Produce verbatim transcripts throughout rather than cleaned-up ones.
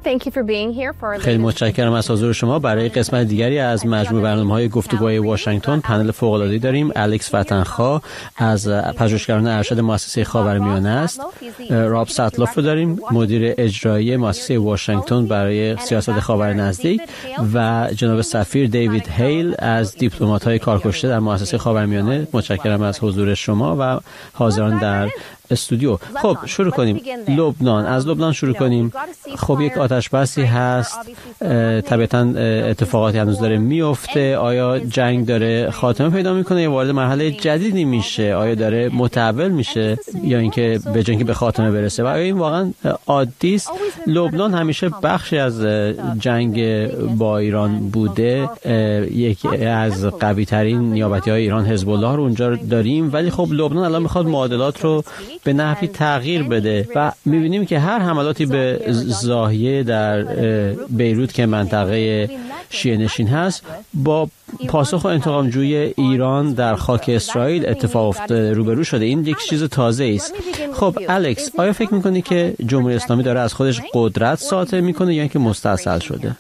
خیلی متشکرم از حضور شما. برای قسمت دیگری از مجموع برنامه‌های گفتگوهای واشنگتن پنل فوق‌العاده‌ای داریم. الکس وطنخواه از پژوهشگران ارشد مؤسسه خاورمیانه است. راب ساتلوف رو داریم، مدیر اجرایی مؤسسه واشنگتن برای سیاست خاور نزدیک، و جناب سفیر دیوید هیل از دیپلمات‌های کارکشته در مؤسسه خاورمیانه. متشکرم از حضور شما و حاضران در استودیو. خب شروع کنیم. لبنان، از لبنان شروع کنیم. خب یک آتش بسی هست، طبیعتاً اتفاقاتی هنوز داره میفته. آیا جنگ داره خاتمه پیدا میکنه یا وارد مرحله جدیدی میشه؟ آیا داره متحول میشه یا اینکه به جنگ به خاتمه برسه؟ و آیا این واقعا عادی است؟ لبنان همیشه بخشی از جنگ با ایران بوده. یکی از قوی ترین نیابتی‌های ایران حزب الله رو اونجا داریم، ولی خب لبنان الان میخواد معادلات رو به نحوی تغییر بده و میبینیم که هر حملاتی به زاهیه در بیروت که منطقه شیعه نشین هست با پاسخ و انتقام جوی ایران در خاک اسرائیل اتفاق افتاده، روبرو شده. این یک چیز تازه است. خب الکس، آیا فکر میکنی که جمهوری اسلامی داره از خودش قدرت ساطع میکنه یا اینکه مستاصل شده؟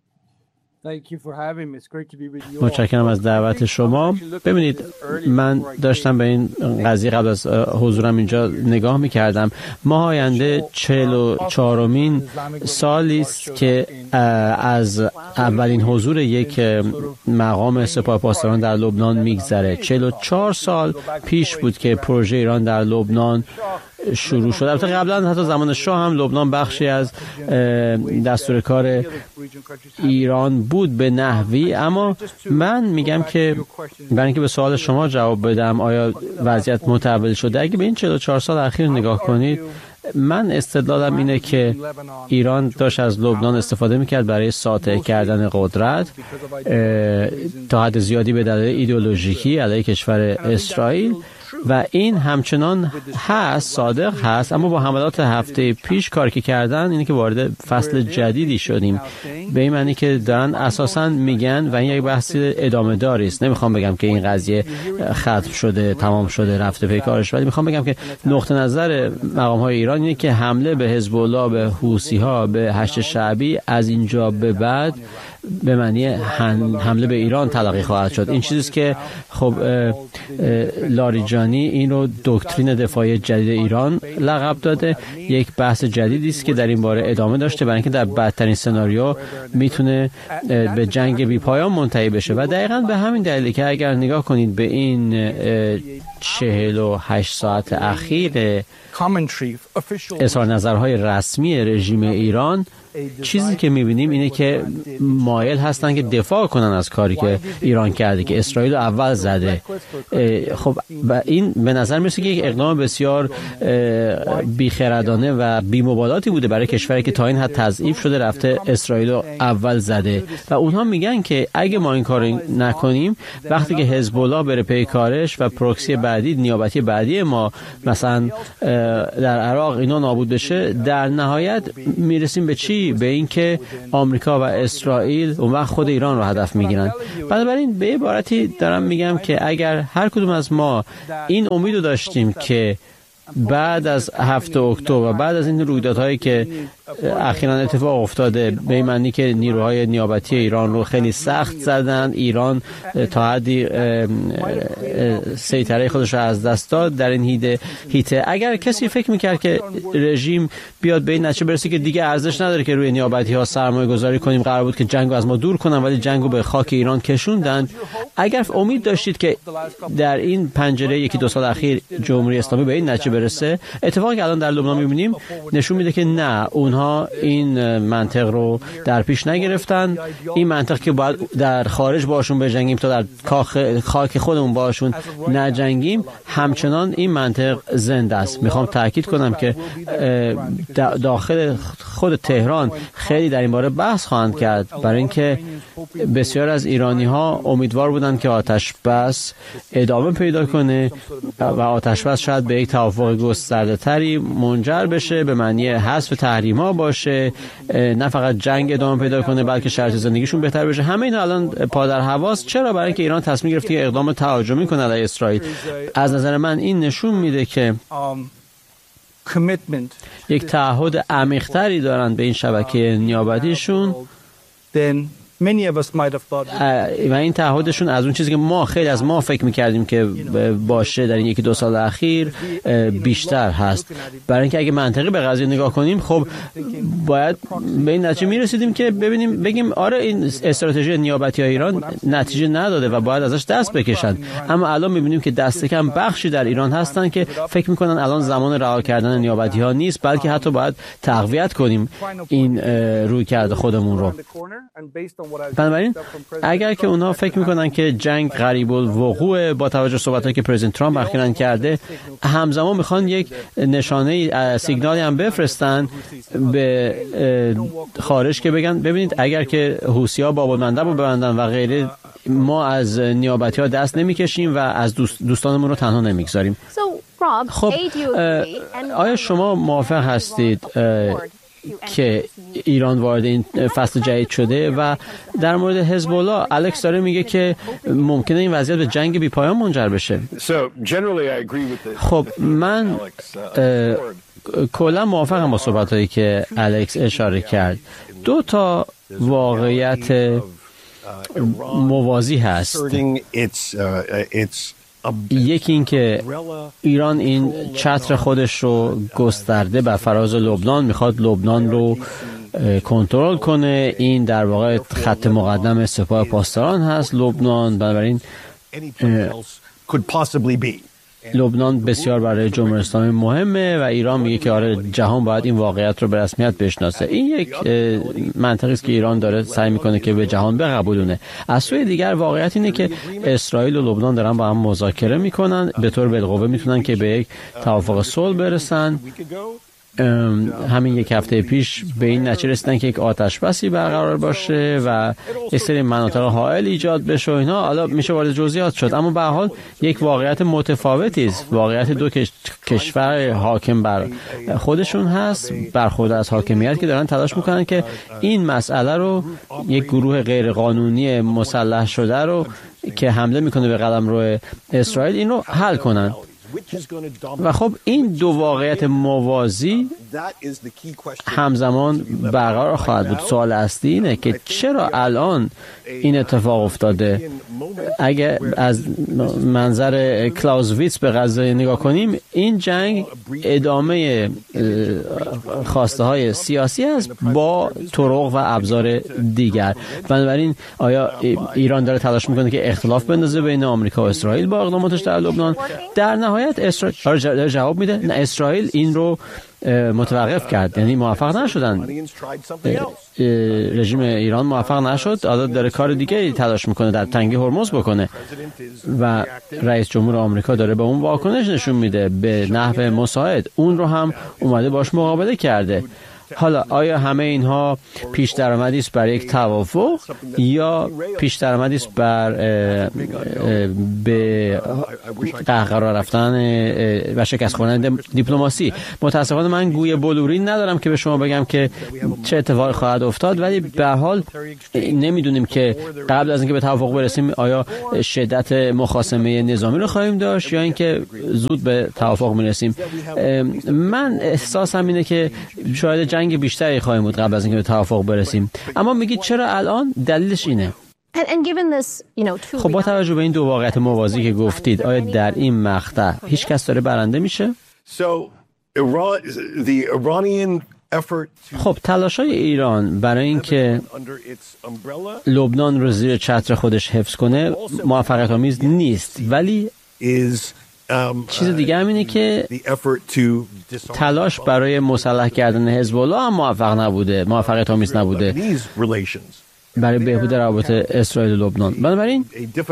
متشکرم از دعوت شما. ببینید، من داشتم به این قضیه قبل از حضورم اینجا نگاه میکردم. ماه آینده چهل و چهارمین سالی است که از اولین حضور یک مقام سپاهپاسداران در لبنان میگذره. چهل و چهار سال پیش بود که پروژه ایران در لبنان شروع شد. البته قبلا حتی زمان شاه هم لبنان بخشی از دستور کار ایران بود به نحوی، اما من میگم که برای اینکه به سوال شما جواب بدم آیا وضعیت متحول شده، اگه به این چهل و چهار سال اخیر نگاه کنید، من استدلالم اینه که ایران داشت از لبنان استفاده میکرد برای ساطع کردن قدرت تا حد زیادی به دلایل ایدئولوژیکی علیه کشور اسرائیل، و این همچنان هست، صادق هست. اما با حملات هفته پیش کار که کردن اینه که وارد فصل جدیدی شدیم، به این معنی که دارن اساساً میگن، و این یک بحث ادامه داری است. نمیخوام بگم که این قضیه ختم شده، تمام شده، رفته پی کارش، ولی میخوام بگم که نقطه نظر مقام های ایران اینه که حمله به حزب الله، به حوثی ها، به هشت شعبی از اینجا به بعد به معنی حمله به ایران تلقی خواهد شد. این چیزیست که خب لاریجانی این رو دکترین دفاعی جدید ایران لقب داده. یک بحث جدیدی است که در این باره ادامه داشته، برای اینکه در بدترین سناریو میتونه به جنگ بی پایان منتهی بشه. و دقیقاً به همین دلیله که اگر نگاه کنید به این چهل و هشت ساعت اخیر اظهار نظرهای رسمی رژیم ایران، چیزی که میبینیم اینه که مایل هستن که دفاع کنن از کاری که ایران کرده، که اسرائیل رو اول زده. خب این به نظر میرسه که یک اقدام بسیار بیخردانه و بی‌مبالاتی بوده برای کشوری که تا این حد تضعیف شده رفته اسرائیل رو اول زده. و اونها میگن که اگه ما این کار نکنیم، وقتی که حزب الله بره پی کارش و پروکسی بعدی، نیابتی بعدی ما مثلا در عراق اینا نابود بشه، در نهایت میرسیم به چی؟ به این که آمریکا و اسرائیل اون وقت خود ایران رو هدف میگیرن. بنابراین به عبارتی دارم میگم که اگر هر کدوم از ما این امیدو داشتیم که بعد از هفت اکتبر و بعد از این رویدادهایی که اخیراً اتفاق افتاده، به این معنی که نیروهای نیابتی ایران رو خیلی سخت زدن، ایران تا حدی سیطره خودش رو از دست داد در این هیته هیته اگر کسی فکر میکرد که رژیم بیاد به این نتیجه برسه که دیگه ارزش نداره که روی نیابتی ها سرمایه گذاری کنیم، قرار بود که جنگو از ما دور کنن، ولی جنگو به خاک ایران کشوندن. اگر امید داشتید که در این پنجره یکی دو سال اخیر جمهوری اسلامی به این نتیجه برسه، اتفاقی که الان در لبنان میبینیم نشون میده که نه، اونها این منطق رو در پیش نگرفتن. این منطق که باید در خارج باشون بجنگیم تا در خاک خودمون باشون نجنگیم، همچنان این منطق زنده است. میخوام تاکید کنم که داخل خود تهران خیلی در این باره بحث خواهند کرد، برای اینکه بسیار از ایرانی ها امیدوار بودند که آتش بس ادامه پیدا کنه و آتش بس شاید به یک توافق گسترده تری منجر بشه، به معنی حذف تحریم ها باشه، نه فقط جنگ ادامه پیدا کنه بلکه شرط زندگیشون بهتر بشه. همه اینا الان پادر هواست. چرا؟ برای اینکه ایران تصمیم گرفته که اقدام تهاجمی کنه علیه اسرائیل. از نظر من این نشون میده که یک تعهد عمیق‌تری دارند به این شبکه نیابتیشون و این تعهدشون از اون چیزی که ما خیلی از ما فکر میکردیم که باشه در این یکی دو سال اخیر بیشتر هست. برای اینکه اگه منطقی به قضیه نگاه کنیم خب باید به این نتیجه میرسیدیم که ببینیم بگیم آره این استراتژی نیابتی های ایران نتیجه نداده و باید ازش دست بکشن. اما الان میبینیم که دست کم بخشی در ایران هستن که فکر میکنن الان زمان رها کردن نیابتی ها نیست، بلکه حتی باید تقویت کنیم این رویکرد خودمون رو. بنابراین اگر که اونها فکر میکنن که جنگ قریب الوقوع با توجه صحبتایی که پرزیدنت ترامپ اخیراً کرده، همزمان میخوان یک نشانه سیگنالی هم بفرستن به خارج که بگن ببینید اگر که حوثی‌ها باب المندب رو ببندن و غیره، ما از نیابتی ها دست نمیکشیم و از دوست دوستانمون رو تنها نمیگذاریم. خب آیا شما موافق هستید که ایران وارد این فصل جدید شده؟ و در مورد حزب الله الکس داره میگه که ممکنه این وضعیت به جنگ بی پایان منجر بشه. خب من کلا موافقم با صحبتایی که الکس اشاره کرد. دو تا واقعیت موازی هست. یکی این که ایران این چتر خودش رو گسترده بر فراز لبنان، میخواد لبنان رو کنترل کنه. این در واقع خط مقدم سپاه پاسداران هست لبنان. بنابراین لبنان بسیار برای جمهوری اسلامی مهمه و ایران میگه که آره جهان باید این واقعیت رو به رسمیت بشناسه. این یک منطقی است که ایران داره سعی میکنه که به جهان بقبولونه. از سوی دیگر واقعیت اینه که اسرائیل و لبنان دارن با هم مذاکره میکنن، به طور بالقوه میتونن که به یک توافق صلح برسن. همین یک هفته پیش به این نتیجه رسیدن که یک آتش بسی برقرار باشه و یک سری مناطق حائل ایجاد بشه و اینا. حالا میشه وارد جزئیات شد، اما به هر حال یک واقعیت متفاوتی است. واقعیت دو کشور حاکم بر خودشون هست، برخورد از حاکمیت که دارن تلاش میکنن که این مسئله رو یک گروه غیر قانونی مسلح شده رو که حمله میکنه به قلمرو اسرائیل این رو حل کنن. و خب این دو واقعیت موازی همزمان برقرار خواهد بود. سوال اصلی اینه که چرا الان این اتفاق افتاده؟ اگه از منظر کلاوزویتس به قضیه نگاه کنیم، این جنگ ادامه خواسته های سیاسی است با طرق و ابزار دیگر. بنابراین آیا ایران داره تلاش میکنه که اختلاف بندازه بین آمریکا و اسرائیل با اقداماتش در لبنان؟ در نهایت اسرائیل جواب میده نه، اسرائیل این رو متوقف کرد، یعنی موفق نشدن. رژیم ایران موفق نشد، حالا داره کار دیگه تلاش میکنه در تنگه هرمز بکنه و رئیس جمهور آمریکا داره به اون واکنش نشون میده به نحو مساعد. اون رو هم اومده باش مقابله کرده. حالا آیا همه اینها پیش درآمدی است بر یک توافق یا پیش درآمدی است بر به قهقرا رفتن و شکست خوردن دیپلماسی؟ متاسفانه من گوی بلوری ندارم که به شما بگم که چه اتفاقی خواهد افتاد، ولی به هر حال نمیدونیم که قبل از اینکه به توافق برسیم آیا شدت مخاصمه نظامی رو خواهیم داشت یا اینکه زود به توافق میرسیم. من احساسم اینه که شاید جنگ بیشتری خواهیم بود قبل از اینکه به توافق برسیم. اما میگید چرا الان؟ دلیلش اینه. خب با توجه به این دو واقعیت موازی که گفتید، آیا در این مقطع هیچ کس داره برنده میشه؟ خب تلاش‌های ایران برای اینکه لبنان رو زیر چتر خودش حفظ کنه موفقیت آمیز نیست، ولی چیز دیگه هم اینه که تلاش برای مسلح کردن حزب الله هم موفق نبوده، موفقیت آمیز نبوده برای بهبود روابط اسرائیل و لبنان. بنابراین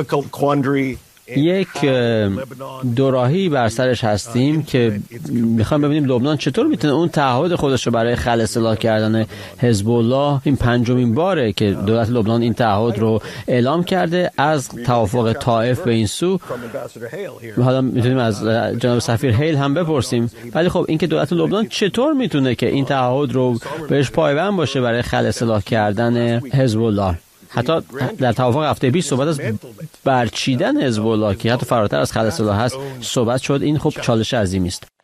یک دوراهی بر سرش هستیم که میخوام ببینیم لبنان چطور میتونه اون تعهد خودش رو برای خلع اصلاح کردن حزب الله، این پنجمین باره که دولت لبنان این تعهد رو اعلام کرده از توافق طائف به این سو. حالا میتونیم از جناب سفیر هیل هم بپرسیم، ولی خب اینکه دولت لبنان چطور میتونه که این تعهد رو بهش پایبند باشه برای خلع اصلاح کردن حزب الله. حتی در توافق هفته بیست صحبت از برچیدن حزب الله که حتی فراتر از خلع اصلاح هست صحبت شد. این خب چالش عظیمی است.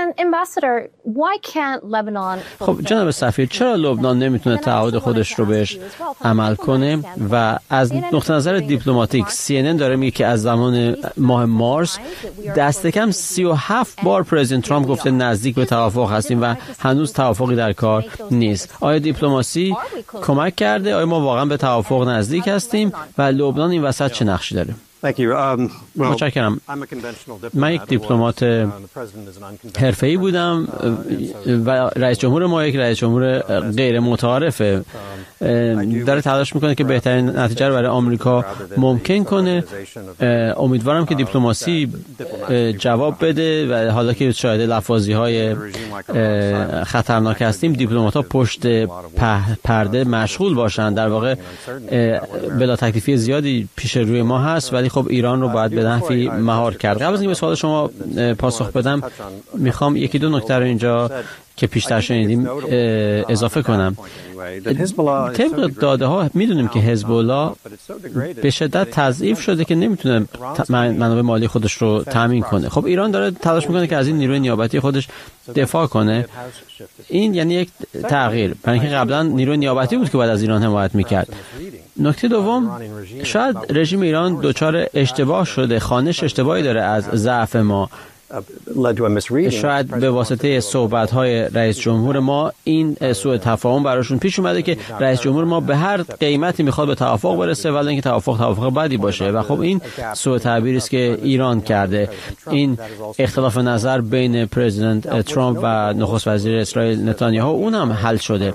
خب جناب سفیر، چرا لبنان نمیتونه تعهد خودش رو بهش عمل کنه؟ و از نقطه نظر دیپلماتیک سی ان ان داره میگه که از زمان ماه مارس دست کم سی و هفت بار پرزیدنت ترامپ گفته نزدیک به توافق هستیم و هنوز توافقی در کار نیست. آیا دیپلماسی کمک کرده؟ آیا ما واقعا به توافق نزدیک هستیم و لبنان این وسط چه نقشی داره؟ متشکرم. من یک دیپلمات حرفه‌ای بودم و رئیس جمهور ما یک رئیس جمهور غیر متعارفه. داره تلاش میکنه که بهترین نتیجه رو برای آمریکا ممکن کنه. امیدوارم که دیپلماسی جواب بده و حالا که شاهد لفاظی های خطرناک هستیم، دیپلمات‌ها پشت پرده مشغول باشن. در واقع بلا تکلیفی زیادی پیش روی ما هست، ولی خب ایران رو باید به نحوی مهار کرد. قبل از اینکه به سوال شما پاسخ بدم، میخوام یکی دو نکته رو اینجا که پیشتر شنیدیم اضافه کنم. طبق داده ها میدونیم که حزب الله به شدت تضعیف شده که نمیتونه منابع مالی خودش رو تامین کنه. خب ایران داره تلاش میکنه که از این نیروی نیابتی خودش دفاع کنه. این یعنی یک تغییر، برای اینکه قبلا نیروی نیابتی بود که باید از ایران حمایت میکرد. نکته دوم، شاید رژیم ایران دچار اشتباه شده، خوانش اشتباهی داره از ضعف ما. شاید به واسطه صحبت‌های رئیس جمهور ما این سوء تفاهم براشون پیش اومده که رئیس جمهور ما به هر قیمتی میخواد به توافق برسه، ولی اینکه توافق توافق بدی باشه و خب این سوء تعبیری است که ایران کرده. این اختلاف نظر بین پرزیدنت ترامپ و نخست وزیر اسرائیل نتانیاهو اون هم حل شده.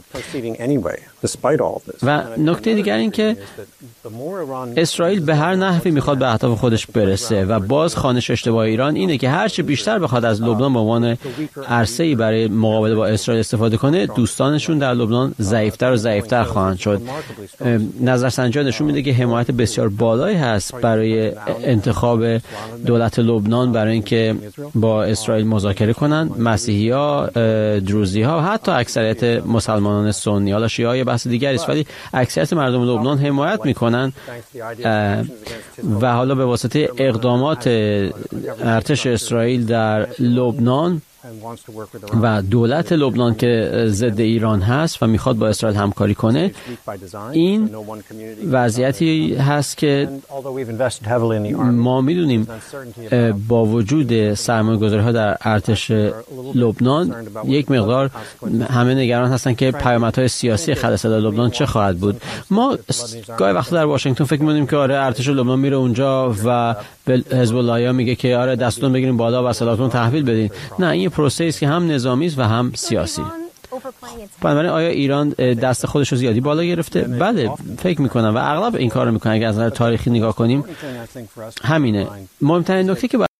و نکته دیگر این که اسرائیل به هر نحوی میخواد به اهداف خودش برسه و باز خوانش اشتباه ایران اینه که هرچی بیشتر بخواد از لبنان به عنوان عرصه‌ای برای مقابله با اسرائیل استفاده کنه، دوستانشون در لبنان ضعیفتر و ضعیفتر خواهند شد. نظرسنجی نشون میده که حمایت بسیار بالایی هست برای انتخاب دولت لبنان برای اینکه با اسرائیل مذاکره کنن. مسیحی‌ها، دروزی‌ها و حتی اکثریت مسلمانان سنی، حالا شیعه بحث دیگری است، ولی اکثریت مردم لبنان حمایت میکنن و حالا به واسطه اقدامات ارتش اسرائیل در لبنان و دولت لبنان که ضد ایران هست و میخواد با اسرائیل همکاری کنه، این وضعیتی هست که ما میدونیم با وجود سرمایه‌گذاری ها در ارتش لبنان یک مقدار همه نگران هستن که پیامدهای سیاسی خلاص لبنان چه خواهد بود. ما گاهی وقتا در واشنگتن فکر می‌کنیم که آره ارتش لبنان میره اونجا و به حزب الله میگه که آره دستتون بگیرین بالا و سلاحتون تحویل بدین. نه، این پروسه است که هم نظامی است و هم سیاسی. بنابراین آیا ایران دست خودش رو زیادی بالا گرفته؟ بله، فکر میکنم و اغلب این کار رو میکنه. اگر از نظر تاریخی نگاه کنیم همینه. مهمترین نکته که